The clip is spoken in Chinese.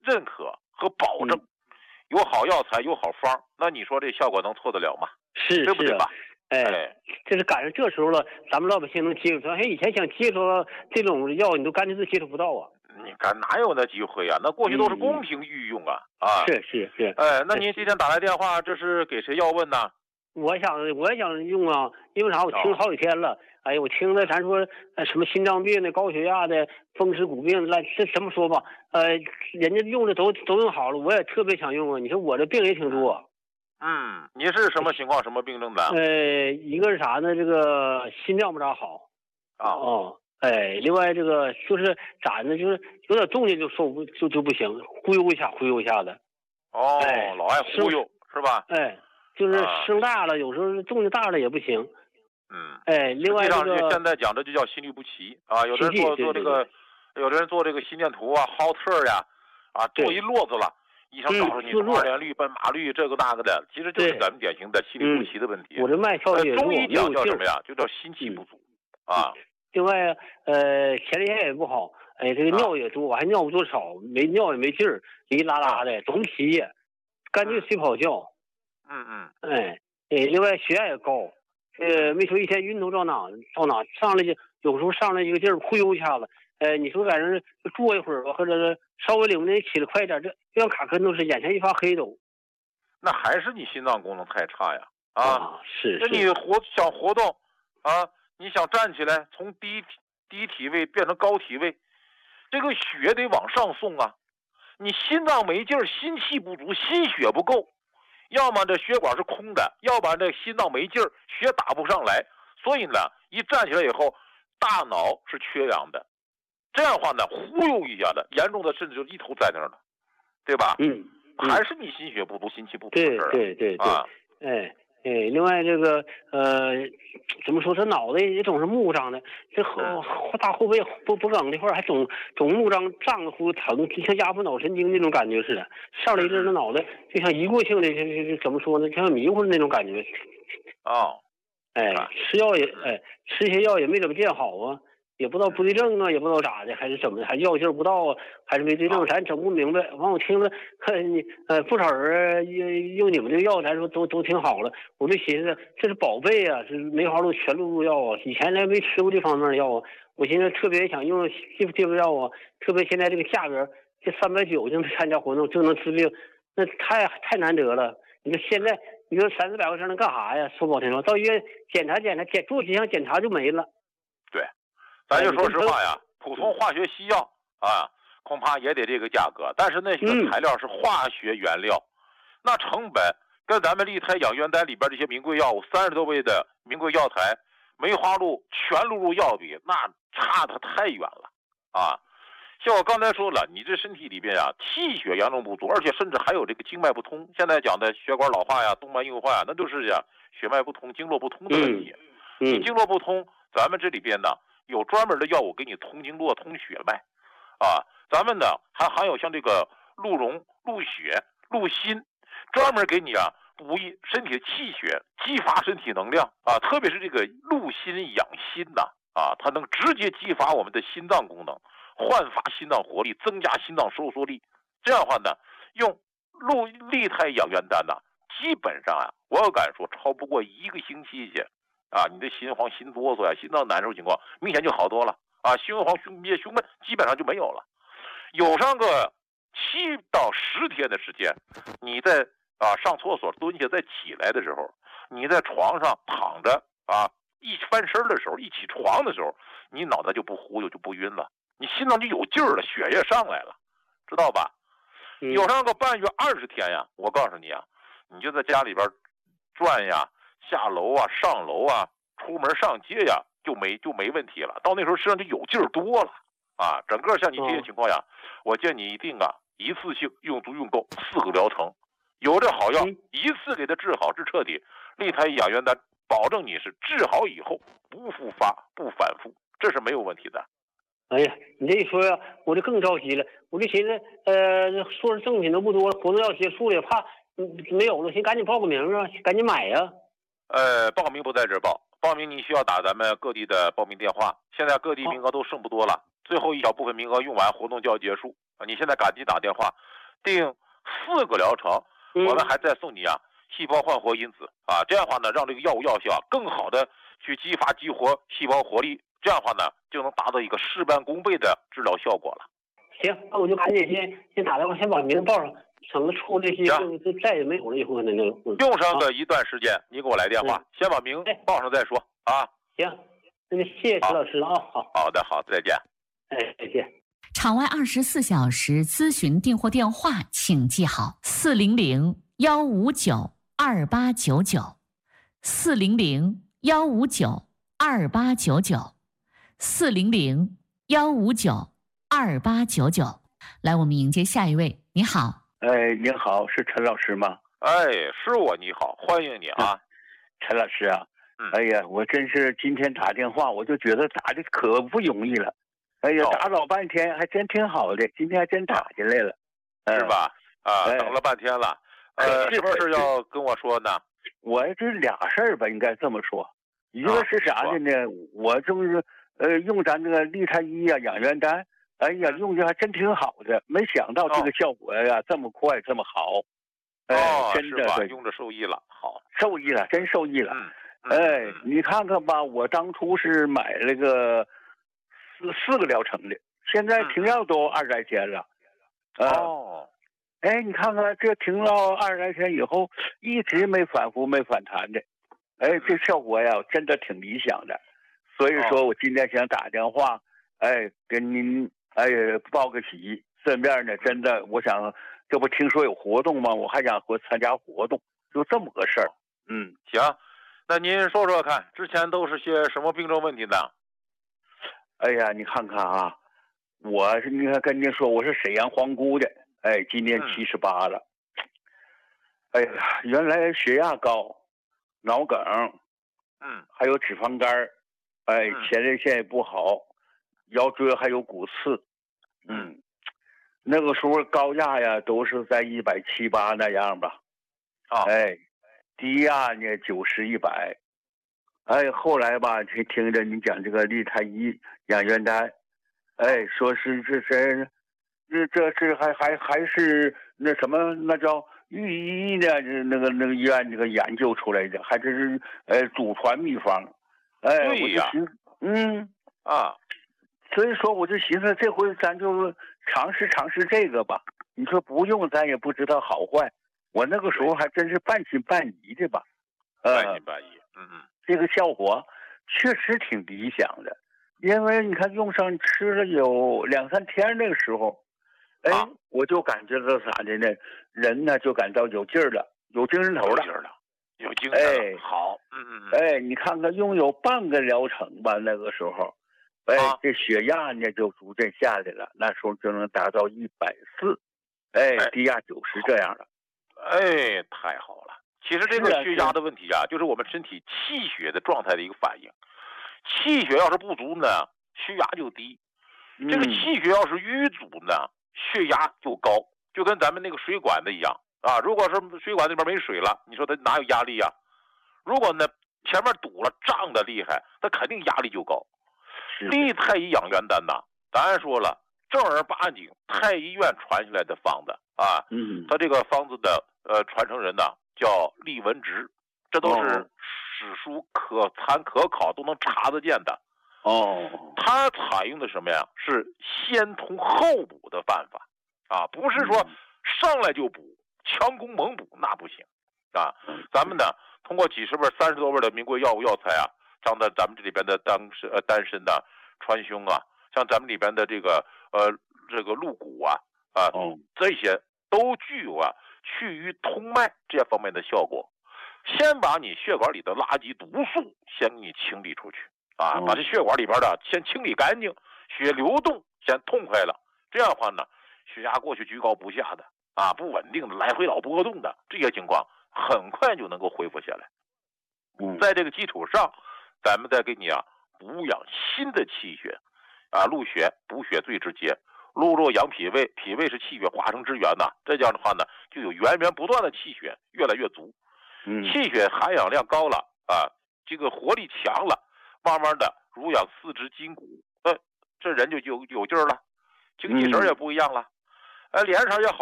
认可和保证，有好药材有好方，那你说这效果能错得了吗？ 是， 对不对吧？ 哎，这是赶上这时候了，咱们老百姓能接触到。以前想接触到这种药，你都干脆是接触不到啊。 你看哪有那机会啊？那过去都是公平御用啊！ 是。 那您今天打来电话，这是给谁要问呢？ 我也想用啊，因为啥？我听好几天了。哎呀，我听了咱说什么心脏病的、高血压的、风湿骨病的，这怎么说吧？人家用的都用好了，我也特别想用啊。你说我这病也挺多。 你是什么情况？什么病症的？ 一个是啥呢？这个心脏不咋好。另外这个就是咋呢？就是有点动静就就不行，忽悠一下的。 老爱忽悠是吧？ 就是声大了，有时候动静大了也不行。另外这个现在讲的就叫心律不齐啊。有的人做这个，有的人做这个心电图啊、号册呀，做一摞子了。医生告诉你二联率、斑马率这个那个的，其实就是咱们典型的心律不齐的问题。 我这脉跳也中医讲叫什么呀？就叫心气不足啊。 另外前列腺也不好，这个尿也多，我还尿不多少，尿也没劲儿，哩啦啦的，总起夜，干脆睡不好觉。另外血压也高，没说一天晕头到哪上来就有时候上来一个劲儿忽悠一下子。你说在这坐一会儿吧，或者是稍微领着起来快点，这像卡跟头是眼前一发黑都。 那还是你心脏功能太差呀！ 是。 那你想活动你想站起来，从低体位变成高体位，这个血得往上送啊！你心脏没劲儿，心气不足，心血不够，要么这血管是空的，要不然这心脏没劲儿，血打不上来。所以呢，一站起来以后，大脑是缺氧的。这样的话呢，忽悠一下的，严重的甚至就一头栽那儿了，对吧？还是你心血不足、心气不足的事儿。 对。另外这个怎么说？这脑袋也总是木张的，这大后背不梗这块还总木张乎疼，就像压迫脑神经那种感觉似的。上来一阵，这脑袋就像一过性的，怎么说呢？像迷糊的那种感觉。吃些药也没怎么见好啊。也不知道不对症啊，也不知道咋的，还是怎么的，还是药劲儿不到啊，还是没对症，咱整不明白。完我听了，看你不少人用你们这个药，咱说都挺好了。我就寻思这是宝贝啊，是梅花鹿全鹿入药啊。以前咱没吃过这方面的药啊，我寻思特别想用这个药啊，特别现在这个价格，这390就能参加活动就能治病，那太难得了。你说现在你说300-400块钱能干啥呀？说不好听说，到医院检查做几项检查就没了。 对。咱就说实话呀，普通化学西药恐怕也得这个价格，但是那些材料是化学原料，那成本跟咱们利泰养元丹里边这些名贵药物30多味的名贵药材，梅花鹿全录入药比，那差得太远了像我刚才说了，你这身体里边气血严重不足，而且甚至还有这个经脉不通。现在讲的血管老化呀、动脉硬化呀，那就是血脉不通、经络不通的问题。你经络不通，咱们这里边呢有专门的药物给你通经络、通血脉咱们呢还含有像这个鹿茸、鹿血、鹿心，专门给你补益身体的气血，激发身体能量特别是这个鹿心养心它能直接激发我们的心脏功能，焕发心脏活力，增加心脏收缩力。这样的话呢，用利泰养元丹基本上我要敢说超不过1个星期去你的心慌、心哆嗦心脏难受情况明显就好多了心慌、胸憋、胸闷基本上就没有了。有上个7到10天的时间，你在上厕所蹲下再起来的时候，你在床上躺着一翻身的时候，一起床的时候，你脑袋就不忽悠，就不晕了，你心脏就有劲儿了，血液上来了，知道吧？有上个半月20天我告诉你你就在家里边转下楼上楼出门上街就没问题了。到那时候身上就有劲儿多了整个像你这些情况我建议你一定一次性用足用够4个疗程，有这好药一次给它治好治彻底。利泰养元丹保证你是治好以后不复发不反复，这是没有问题的。 哎呀，你这一说我就更着急了。我就寻思说是赠品都不多，活动要结束了，也怕没有了，寻思赶紧报个名赶紧买报名不在这报，报名你需要打咱们各地的报名电话。现在各地名额都剩不多了，最后一小部分名额用完，活动就要结束。 你现在赶紧打电话订4个疗程，我们还再送你细胞焕活因子这样的话呢，让这个药物药效更好的去激发激活细胞活力，这样的话呢，就能达到一个事半功倍的治疗效果了。 行，那我就赶紧先打电话，先把名报上，省得出那些就再也没有了以后那个。 用上个一段时间，你给我来电话，先把名报上再说啊。 行，那就谢谢徐老师了啊。 好的，好，再见。 再见。 场外24小时咨询订货电话，请记好400-159-2899，400-159-2899，400-159-2899。来，我们迎接下一位。你好。 您好，是陈老师吗？ 是我，你好，欢迎你啊， 陈老师啊。哎呀，我真是今天打电话，我就觉得打的可不容易了。哎呀，打老半天，还真挺好的，今天还真打进来了， 是吧？等了半天了，什么事要跟我说呢？ 我这俩事儿吧，应该这么说。一个是啥的呢？我就是用咱这个利他一养元丹，哎呀，用的还真挺好的，没想到这个效果这么快这么好。真的用着受益了，好， 受益了，真受益了。你看看吧，我当初是买了个四个疗程的，现在停药都20来天了。你看看这停了20来天以后，一直没反复没反弹的，这效果真的挺理想的。所以说我今天想打电话，跟您报个喜，顺便呢，真的我想，这不听说有活动吗？我还想参加活动，就这么个事儿。 行，那您说说看，之前都是些什么病症问题呢？ 哎呀，你看看啊，你看跟您说，我是沈阳皇姑的，今年78了。哎呀，原来血压高，脑梗，还有脂肪肝，前列腺也不好，腰椎还有骨刺，那个时候高压都是在170、180那样吧，低压呢90、100。后来吧，听着你讲这个利他一养元丹，说是这是还是那什么，那叫御医呢，那个医院这个研究出来的，还真是祖传秘方。 对呀， 所以说我就寻思这回咱就尝试这个吧。你说不用咱也不知道好坏，我那个时候还真是半信半疑的吧。 半信半疑。 这个效果确实挺理想的，因为你看用上吃了有2、3天那个时候，我就感觉到啥的呢？人呢就感到有劲儿了，有精神头了， 有精神了。好， 你看看用有半个疗程吧，那个时候，这血压呢就逐渐下来了，那时候就能达到140，低压90这样的。 太好了。其实这个血压的问题就是我们身体气血的状态的一个反应。气血要是不足呢，血压就低；这个气血要是瘀阻呢，血压就高。就跟咱们那个水管子一样如果是水管那边没水了，你说它哪有压力如果呢前面堵了，胀的厉害，它肯定压力就高。利太医养元丹咱说了，正儿八经太医院传下来的方子它这个方子的传承人叫厉文直，这都是史书可参可考，都能查得见的。他采用的什么呀？是先通后补的办法不是说上来就补，强攻猛补那不行咱们呢通过几十味、30多味的名贵药物药材像咱们这里边的丹参川芎像咱们里边的这个鹿骨这些都具有去瘀通脉这方面的效果。先把你血管里的垃圾毒素先给你清理出去把这血管里边的先清理干净，血流动先痛快了，这样的话呢，血压过去居高不下的不稳定的来回老波动的这些情况很快就能够恢复下来。在这个基础上，咱们再给你补养新的气血鹿血补血最直接，鹿肉养脾胃，脾胃是气血化生之源这样的话呢，就有源源不断的气血越来越足。气血含氧量高了这个活力强了，慢慢的濡养四肢筋骨，这人就有劲儿了，精气神也不一样了脸上也好